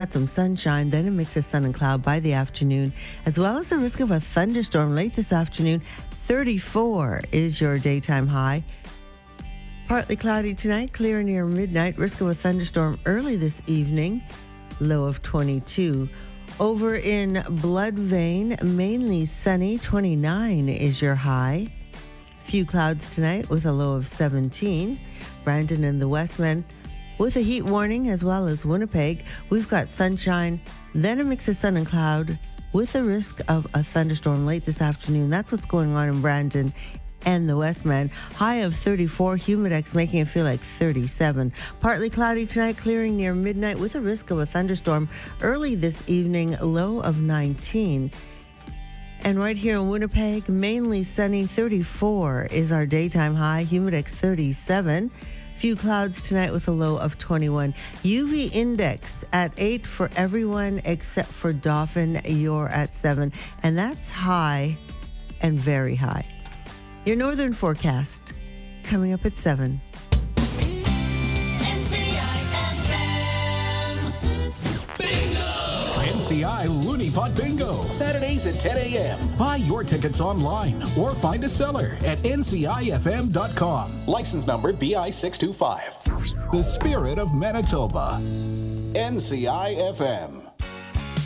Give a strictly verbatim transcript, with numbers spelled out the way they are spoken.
Got some sunshine, then a mix of sun and cloud by the afternoon, as well as the risk of a thunderstorm late this afternoon. thirty-four is your daytime high. Partly cloudy tonight, clear near midnight. Risk of a thunderstorm early this evening. Low of twenty-two. Over in Bloodvein, mainly sunny. twenty-nine is your high. Few clouds tonight with a low of seventeen. Brandon and the Westmen with a heat warning, as well as Winnipeg. We've got sunshine, then a mix of sun and cloud with a risk of a thunderstorm late this afternoon. That's what's going on in Brandon and the Westman. High of thirty-four, Humidex making it feel like thirty-seven. Partly cloudy tonight, clearing near midnight with a risk of a thunderstorm early this evening, low of nineteen. And right here in Winnipeg, mainly sunny, thirty-four is our daytime high, Humidex thirty-seven. Few clouds tonight with a low of twenty-one. U V index at eight for everyone except for Dauphin. You're at seven. And that's high and very high. Your northern forecast coming up at seven. N C I F M. Bingo! N C I Looney Pot Bingo. Saturdays at ten a.m. Buy your tickets online or find a seller at N C I F M dot com. License number B I six two five. The spirit of Manitoba. N C I F M.